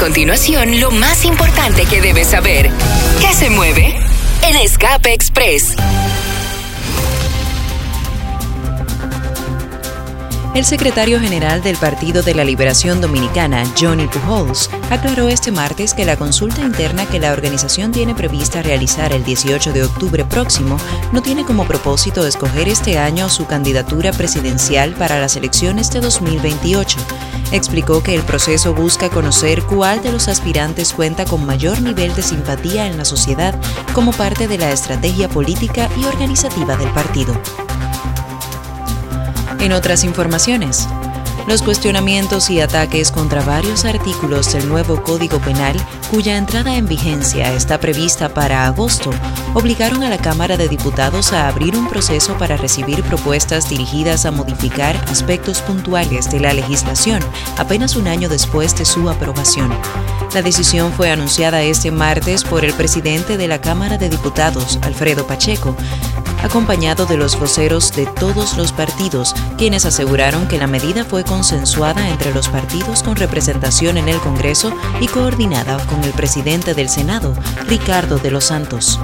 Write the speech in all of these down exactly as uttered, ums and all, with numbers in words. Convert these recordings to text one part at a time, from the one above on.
continuación lo más importante que debes saber. ¿Qué se mueve? En Escape Express. El secretario general del Partido de la Liberación Dominicana, Johnny Pujols, aclaró este martes que la consulta interna que la organización tiene prevista realizar el dieciocho de octubre próximo no tiene como propósito escoger este año su candidatura presidencial para las elecciones de dos mil veintiocho. Explicó que el proceso busca conocer cuál de los aspirantes cuenta con mayor nivel de simpatía en la sociedad como parte de la estrategia política y organizativa del partido. En otras informaciones, los cuestionamientos y ataques contra varios artículos del nuevo Código Penal, cuya entrada en vigencia está prevista para agosto, obligaron a la Cámara de Diputados a abrir un proceso para recibir propuestas dirigidas a modificar aspectos puntuales de la legislación, apenas un año después de su aprobación. La decisión fue anunciada este martes por el presidente de la Cámara de Diputados, Alfredo Pacheco, acompañado de los voceros de todos los partidos, quienes aseguraron que la medida fue consensuada entre los partidos con representación en el Congreso y coordinada con el presidente del Senado, Ricardo de los Santos.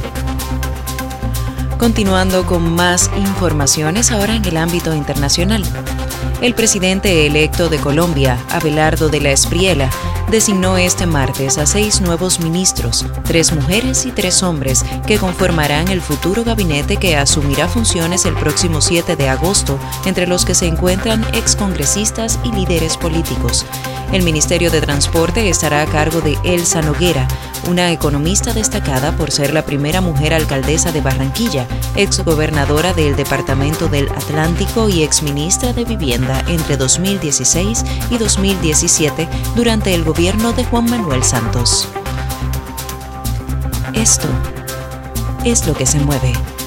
Continuando con más informaciones ahora en el ámbito internacional. El presidente electo de Colombia, Abelardo de la Espriella, designó este martes a seis nuevos ministros, tres mujeres y tres hombres, que conformarán el futuro gabinete que asumirá funciones el próximo siete de agosto, entre los que se encuentran excongresistas y líderes políticos. El Ministerio de Transporte estará a cargo de Elsa Noguera, una economista destacada por ser la primera mujer alcaldesa de Barranquilla, exgobernadora del Departamento del Atlántico y exministra de Vivienda entre dos mil dieciséis y dos mil diecisiete durante el gobierno de Juan Manuel Santos. Esto es lo que se mueve.